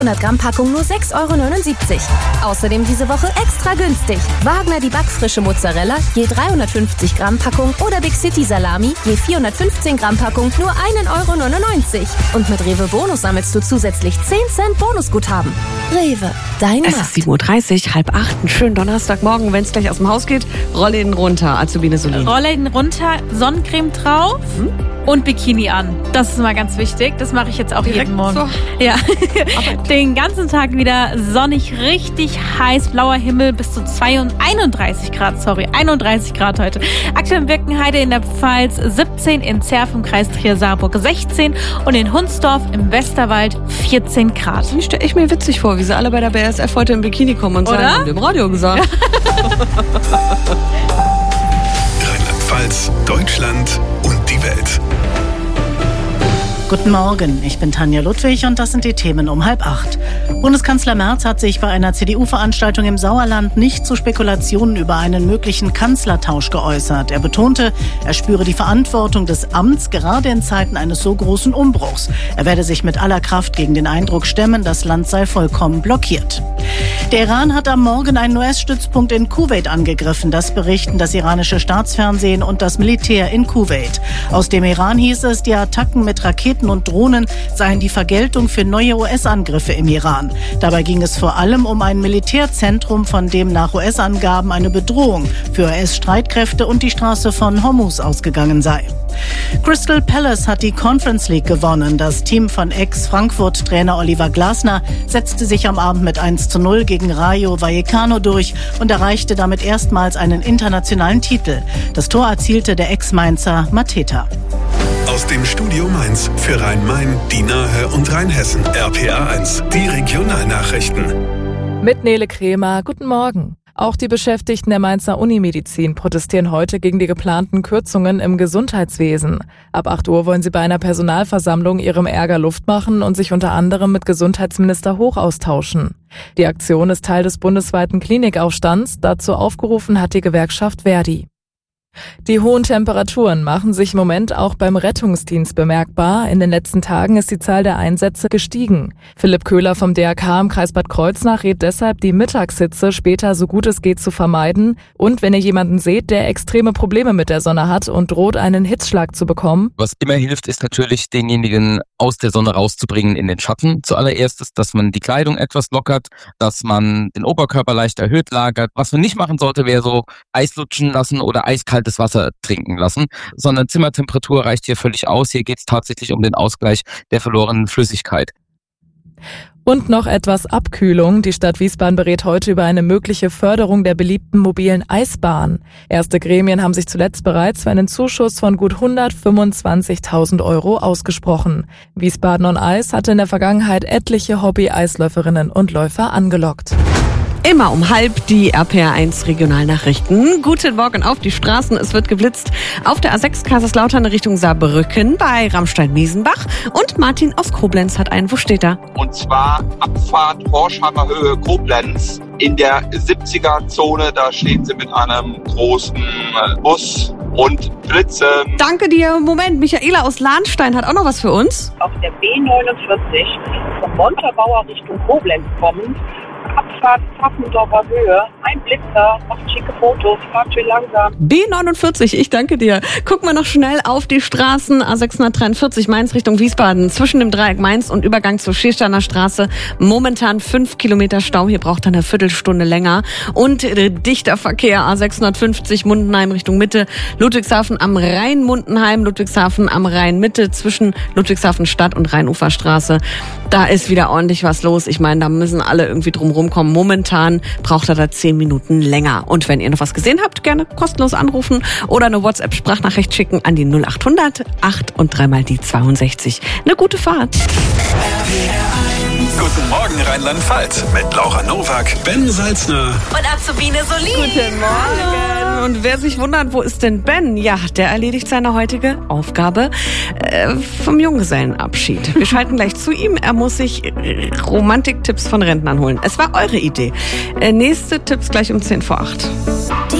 100 Gramm Packung nur 6,79 €. Außerdem diese Woche extra günstig. Wagner die backfrische Mozzarella je 350 Gramm Packung oder Big City Salami je 415 Gramm Packung nur 1,99 €. Und mit Rewe Bonus sammelst du zusätzlich 10 Cent Bonusguthaben. Rewe, dein Markt. Es ist 7:30 Uhr, 7:30. Einen schönen Donnerstagmorgen. Wenn es gleich aus dem Haus geht, Rolle ihn runter. Azubine Solin. Rolle ihn runter, Sonnencreme drauf. Und Bikini an. Das ist mal ganz wichtig. Das mache ich jetzt auch Direkt jeden Morgen. so. Ja. Den ganzen Tag wieder sonnig, richtig heiß, blauer Himmel bis zu 31 Grad heute. Aktuell in Birkenheide in der Pfalz 17, in Zerf im Kreis Trier-Saarburg 16 und in Hunsdorf im Westerwald 14 Grad. Ich stelle mir witzig vor, wie sie alle bei der BASF heute im Bikini kommen und sagen, haben wir im Radio gesagt. Rheinland-Pfalz, Deutschland und die Welt. Guten Morgen, ich bin Tanja Ludwig und das sind die Themen um 7:30. Bundeskanzler Merz hat sich bei einer CDU-Veranstaltung im Sauerland nicht zu Spekulationen über einen möglichen Kanzlertausch geäußert. Er betonte, er spüre die Verantwortung des Amts gerade in Zeiten eines so großen Umbruchs. Er werde sich mit aller Kraft gegen den Eindruck stemmen, das Land sei vollkommen blockiert. Der Iran hat am Morgen einen US-Stützpunkt in Kuwait angegriffen. Das berichten das iranische Staatsfernsehen und das Militär in Kuwait. Aus dem Iran hieß es, die Attacken mit Raketen und Drohnen seien die Vergeltung für neue US-Angriffe im Iran. Dabei ging es vor allem um ein Militärzentrum, von dem nach US-Angaben eine Bedrohung für US-Streitkräfte und die Straße von Hormuz ausgegangen sei. Crystal Palace hat die Conference League gewonnen. Das Team von Ex-Frankfurt-Trainer Oliver Glasner setzte sich am Abend mit 1:0 gegen Rayo Vallecano durch und erreichte damit erstmals einen internationalen Titel. Das Tor erzielte der Ex-Mainzer Mateta. Aus dem Studio Mainz für Rhein-Main, die Nahe und Rheinhessen. RPA 1, die Regionalnachrichten. Mit Nele Kremer, guten Morgen. Auch die Beschäftigten der Mainzer Unimedizin protestieren heute gegen die geplanten Kürzungen im Gesundheitswesen. Ab 8 Uhr wollen sie bei einer Personalversammlung ihrem Ärger Luft machen und sich unter anderem mit Gesundheitsminister Hoch austauschen. Die Aktion ist Teil des bundesweiten Klinikaufstands. Dazu aufgerufen hat die Gewerkschaft Verdi. Die hohen Temperaturen machen sich im Moment auch beim Rettungsdienst bemerkbar. In den letzten Tagen ist die Zahl der Einsätze gestiegen. Philipp Köhler vom DRK im Kreis Bad Kreuznach rät deshalb, die Mittagshitze später so gut es geht zu vermeiden. Und wenn ihr jemanden seht, der extreme Probleme mit der Sonne hat und droht, einen Hitzschlag zu bekommen. Was immer hilft, ist natürlich, denjenigen aus der Sonne rauszubringen in den Schatten. Zuallererst, dass man die Kleidung etwas lockert, dass man den Oberkörper leicht erhöht lagert. Was man nicht machen sollte, wäre so Eis lutschen lassen oder eiskalt das Wasser trinken lassen, sondern Zimmertemperatur reicht hier völlig aus. Hier geht es tatsächlich um den Ausgleich der verlorenen Flüssigkeit. Und noch etwas Abkühlung. Die Stadt Wiesbaden berät heute über eine mögliche Förderung der beliebten mobilen Eisbahn. Erste Gremien haben sich zuletzt bereits für einen Zuschuss von gut 125.000 € ausgesprochen. Wiesbaden on Eis hatte in der Vergangenheit etliche Hobby-Eisläuferinnen und Läufer angelockt. Immer um 7:30 die RPA 1 Regionalnachrichten. Guten Morgen auf die Straßen. Es wird geblitzt auf der A6 Kaiserslautern Richtung Saarbrücken bei Ramstein-Miesenbach. Und Martin aus Koblenz hat einen. Wo steht er? Und zwar Abfahrt Horsheimer Höhe Koblenz in der 70er-Zone. Da stehen sie mit einem großen Bus und blitzen. Danke dir. Moment, Michaela aus Lahnstein hat auch noch was für uns. Auf der B49 von Montabaur Richtung Koblenz kommend. Abfahrt Pfaffendorfer Höhe, ein Blitzer, macht schicke Fotos, fahrt schön langsam. B49, ich danke dir. Gucken wir noch schnell auf die Straßen. A643 Mainz Richtung Wiesbaden. Zwischen dem Dreieck Mainz und Übergang zur Schiersteiner Straße. Momentan 5 Kilometer Stau. Hier braucht er eine Viertelstunde länger. Und dichter Verkehr A650 Mundenheim Richtung Mitte. Ludwigshafen am Rhein, Mundenheim, Ludwigshafen am Rhein Mitte. Zwischen Ludwigshafen Stadt und Rheinuferstraße. Da ist wieder ordentlich was los. Ich meine, da müssen alle irgendwie drum rumkommen. Momentan braucht er da 10 Minuten länger. Und wenn ihr noch was gesehen habt, gerne kostenlos anrufen oder eine WhatsApp-Sprachnachricht schicken an die 0800 8 und 3 die 62. Eine gute Fahrt. Guten Morgen Rheinland-Pfalz mit Laura Nowak, Ben Salzner Und Azubine Solin. Guten Morgen. Und wer sich wundert, wo ist denn Ben? Ja, der erledigt seine heutige Aufgabe vom Junggesellenabschied. Wir schalten gleich zu ihm. Er muss sich Romantiktipps von Rentnern holen. Es war eure Idee. Nächste Tipps gleich um 7:50.